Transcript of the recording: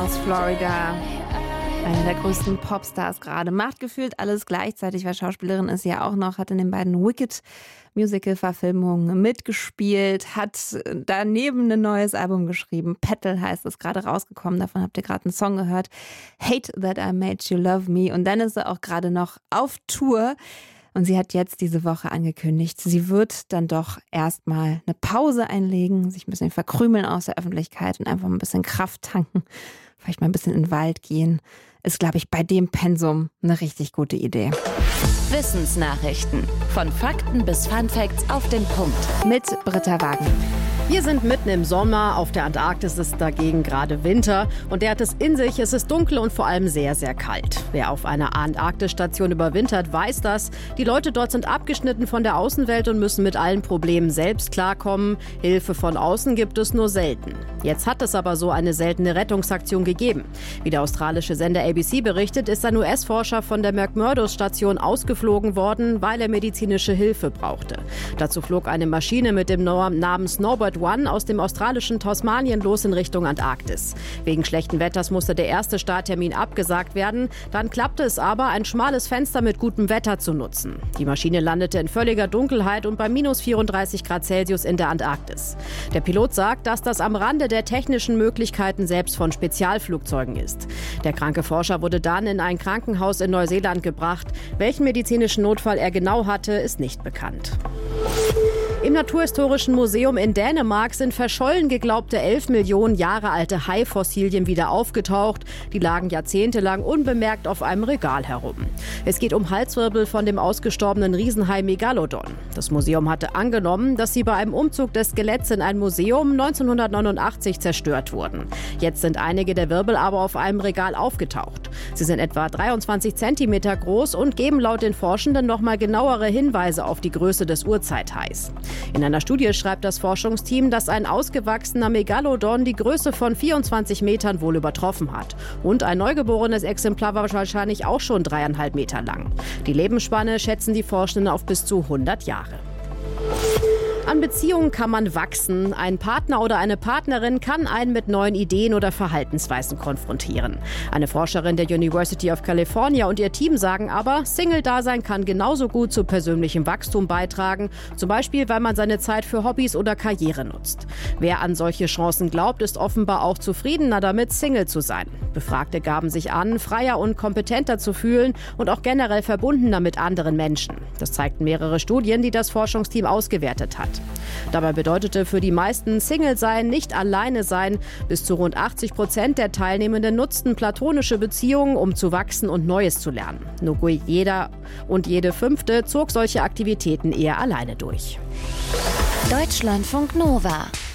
aus Florida. Eine der größten Popstars gerade. Macht gefühlt alles gleichzeitig, weil Schauspielerin ist sie ja auch noch, hat in den beiden Wicked-Musical-Verfilmungen mitgespielt, hat daneben ein neues Album geschrieben. Petal heißt es, gerade rausgekommen. Davon habt ihr gerade einen Song gehört. Hate That I Made You Love Me. Und dann ist sie auch gerade noch auf Tour. Und sie hat jetzt diese Woche angekündigt, sie wird dann doch erstmal eine Pause einlegen, sich ein bisschen verkrümeln aus der Öffentlichkeit und einfach ein bisschen Kraft tanken, vielleicht mal ein bisschen in den Wald gehen. Ist, glaube ich, bei dem Pensum eine richtig gute Idee. Wissensnachrichten. Von Fakten bis Funfacts auf den Punkt. Mit Britta Wagen. Wir sind mitten im Sommer, auf der Antarktis ist dagegen gerade Winter und der hat es in sich, es ist dunkel und vor allem sehr, sehr kalt. Wer auf einer Antarktisstation überwintert, weiß das. Die Leute dort sind abgeschnitten von der Außenwelt und müssen mit allen Problemen selbst klarkommen. Hilfe von außen gibt es nur selten. Jetzt hat es aber so eine seltene Rettungsaktion gegeben. Wie der australische Sender ABC berichtet, ist ein US-Forscher von der McMurdo-Station ausgeflogen worden, weil er medizinische Hilfe brauchte. Dazu flog eine Maschine mit dem Namen Snowbird One aus dem australischen Tasmanien los in Richtung Antarktis. Wegen schlechten Wetters musste der erste Starttermin abgesagt werden. Dann klappte es aber, ein schmales Fenster mit gutem Wetter zu nutzen. Die Maschine landete in völliger Dunkelheit und bei minus 34 Grad Celsius in der Antarktis. Der Pilot sagt, dass das am Rande der technischen Möglichkeiten selbst von Spezialflugzeugen ist. Der kranke Forscher wurde dann in ein Krankenhaus in Neuseeland gebracht. Welchen medizinischen Notfall er genau hatte, ist nicht bekannt. Im Naturhistorischen Museum in Dänemark sind verschollen geglaubte 11 Millionen Jahre alte Haifossilien wieder aufgetaucht. Die lagen jahrzehntelang unbemerkt auf einem Regal herum. Es geht um Halswirbel von dem ausgestorbenen Riesenhai Megalodon. Das Museum hatte angenommen, dass sie bei einem Umzug des Skeletts in ein Museum 1989 zerstört wurden. Jetzt sind einige der Wirbel aber auf einem Regal aufgetaucht. Sie sind etwa 23 Zentimeter groß und geben laut den Forschenden nochmal genauere Hinweise auf die Größe des Urzeithais. In einer Studie schreibt das Forschungsteam, dass ein ausgewachsener Megalodon die Größe von 24 Metern wohl übertroffen hat. Und ein neugeborenes Exemplar war wahrscheinlich auch schon 3,5 Meter lang. Die Lebensspanne schätzen die Forschenden auf bis zu 100 Jahre. An Beziehungen kann man wachsen. Ein Partner oder eine Partnerin kann einen mit neuen Ideen oder Verhaltensweisen konfrontieren. Eine Forscherin der University of California und ihr Team sagen aber, Single-Dasein kann genauso gut zu persönlichem Wachstum beitragen. Zum Beispiel, weil man seine Zeit für Hobbys oder Karriere nutzt. Wer an solche Chancen glaubt, ist offenbar auch zufriedener damit, Single zu sein. Befragte gaben sich an, freier und kompetenter zu fühlen und auch generell verbundener mit anderen Menschen. Das zeigten mehrere Studien, die das Forschungsteam ausgewertet hat. Dabei bedeutete für die meisten Single sein, nicht alleine sein. Bis zu rund 80% der Teilnehmenden nutzten platonische Beziehungen, um zu wachsen und Neues zu lernen. Nur jeder und jede Fünfte zog solche Aktivitäten eher alleine durch. Deutschlandfunk Nova